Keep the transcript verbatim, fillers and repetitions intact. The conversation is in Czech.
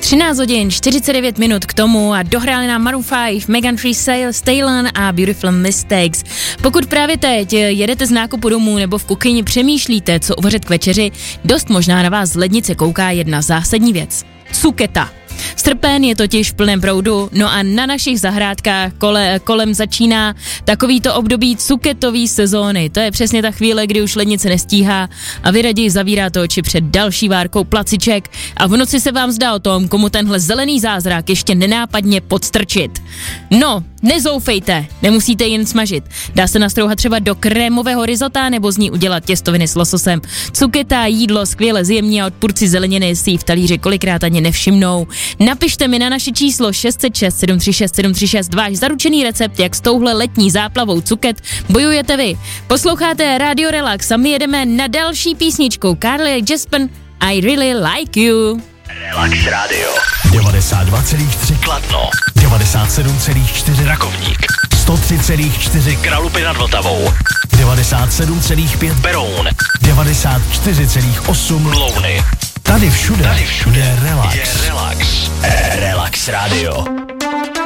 třináct hodin, čtyřicet devět minut k tomu a dohráli nám Maroon pět, Megan Thee Stallion a Beautiful Mistakes. Pokud právě teď jedete z nákupu domů nebo v kuchyni přemýšlíte, co uvařit k večeři, dost možná na vás z lednice kouká jedna zásadní věc. Cuketa. Srpen je totiž v plném proudu, no a na našich zahrádkách kole, kolem začíná takovýto období cuketový sezóny. To je přesně ta chvíle, kdy už lednice nestíhá a vy raději zavíráte oči před další várkou placiček a v noci se vám zdá o tom, komu tenhle zelený zázrak ještě nenápadně podstrčit. No, nezoufejte, nemusíte jen smažit. Dá se nastrouhat třeba do krémového risota nebo z ní udělat těstoviny s lososem. Cuketa, jídlo, skvěle zjemní a odpůrci zeleniny si ji v talíři kolikrát ani nevšimnou. Napište mi na naše číslo šest set šest sedm tři šest sedm tři šest váš zaručený recept, jak s touhle letní záplavou cuket bojujete vy. Posloucháte Radio Relax a my jedeme na další písničku Carly Jaspen I Really Like You. Relax Radio. devadesát dva celá tři Kladno. devadesát sedm celá čtyři Rakovník. sto tři celá čtyři Kralupy nad Vltavou. devadesát sedm celá pět Beroun. devadesát čtyři celá osm Louny. Tady všude, Tady všude je relax. Je relax. Relax Radio.